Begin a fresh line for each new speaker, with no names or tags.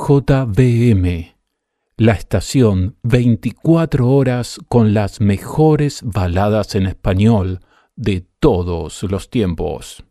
JVM, la estación 24 horas con las mejores baladas en español de todos los tiempos.